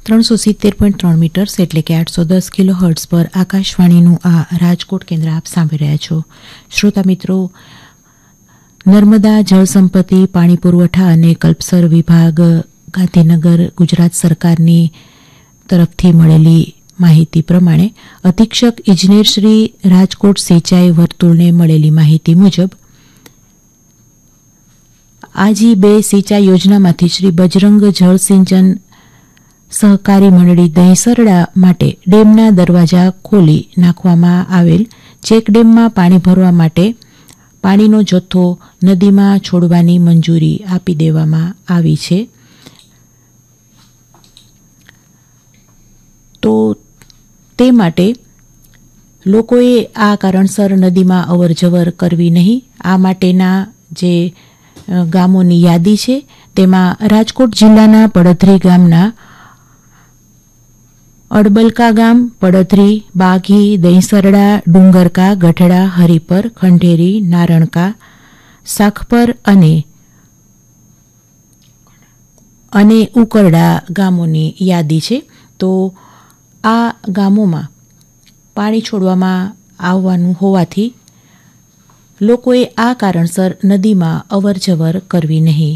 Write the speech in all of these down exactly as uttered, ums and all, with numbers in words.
ત્રણસો સિત્તેર પોઈન્ટ ત્રણ મીટર્સ એટલે કે આઠસો દસ કિલો હર્ટ્ઝ પર આકાશવાણીનું આ રાજકોટ કેન્દ્ર આપ સાંભળી રહ્યા છો. શ્રોતા મિત્રો, નર્મદા જળ સંપત્તિ, પાણી પુરવઠા અને કલ્પસર વિભાગ ગાંધીનગર ગુજરાત સરકારની તરફથી મળેલી માહિતી પ્રમાણે અધિક્ષક ઇજનેર શ્રી રાજકોટ સિંચાઈ વર્તુળને મળેલી માહિતી મુજબ આજી બે સિંચાઈ યોજનામાંથી શ્રી બજરંગ જળ સિંચન સહકારી મંડળી દહીસરડા માટે ડેમના દરવાજા ખોલી નાખવામાં આવેલ ચેકડેમમાં પાણી ભરવા માટે પાણીનો જથ્થો નદીમાં છોડવાની મંજૂરી આપી દેવામાં આવી છે. તો તે માટે લોકોએ આ કારણસર નદીમાં અવરજવર કરવી નહીં. આ માટેના જે ગામોની યાદી છે તેમાં રાજકોટ જિલ્લાના પડધરી ગામના અડબલકા ગામ, પડધરી, બાઘી, દહીસરડા, ડુંગરકા, ગઢડા, હરિપર, ખંડેરી, નારણકા, સાખપર અને અને ઉકરડા ગામોની યાદી છે. તો આ ગામોમાં પાણી છોડવામાં આવવાનું હોવાથી લોકોએ આ કારણસર નદીમાં અવરજવર કરવી નહીં.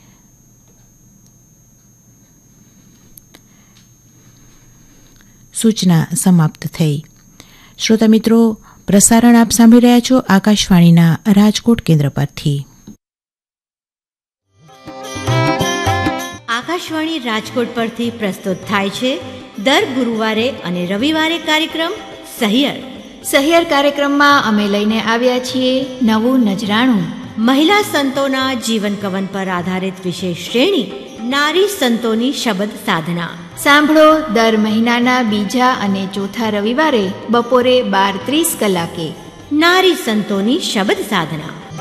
સૂચના સમાપ્ત થઈ. શ્રોતા મિત્રો, પ્રસારણ આપ સાંભળી રહ્યા છો આકાશવાણીના રાજકોટ કેન્દ્ર પરથી. આકાશવાણી રાજકોટ પરથી પ્રસ્તુત થાય છે દર ગુરુવારે અને રવિવારે કાર્યક્રમ સહિયર. સહિયર કાર્યક્રમમાં અમે લઈને આવ્યા છીએ નવું નજરાણું. મહિલા સંતોના જીવન કવન પર આધારિત વિશેષ શ્રેણી નારી સંતોની શબ્દ સાધના. સાંભળો દર મહિનાના બીજા અને ચોથા રવિવારે બપોરે બાર ત્રીસ કલાકે નારી સંતોની શબ્દ સાધના.